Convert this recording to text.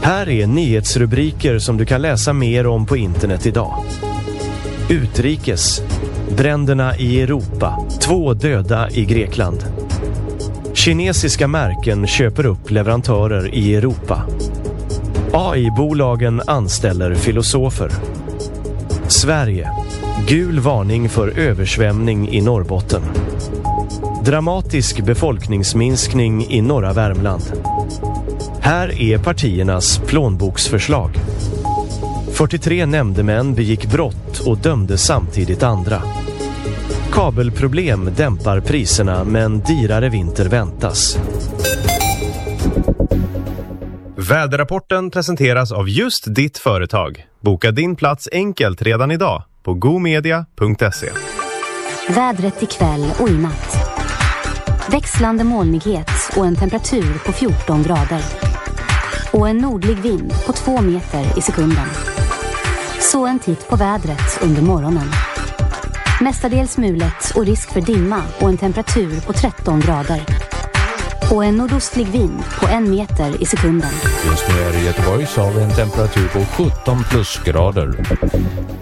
Här är nyhetsrubriker som du kan läsa mer om på internet idag. Utrikes. Bränderna i Europa. 2 döda i Grekland. Kinesiska märken köper upp leverantörer i Europa. AI-bolagen anställer filosofer. Sverige. Gul varning för översvämning i Norrbotten. Dramatisk befolkningsminskning i norra Värmland. Här är partiernas plånboksförslag. 43 nämndemän begick brott och dömde samtidigt andra. Kabelproblem dämpar priserna men dyrare vinter väntas. Väderrapporten presenteras av just ditt företag. Boka din plats enkelt redan idag på gomedia.se. Vädret ikväll och i natt. Växlande molnighet och en temperatur på 14 grader. Och en nordlig vind på 2 meter i sekunden. Så en titt på vädret under morgonen. Mestadels mulet och risk för dimma och en temperatur på 13 grader. Och en nordostlig vind på 1 meter i sekunden. Just nu är det i Göteborg så har vi en temperatur på 17 plusgrader.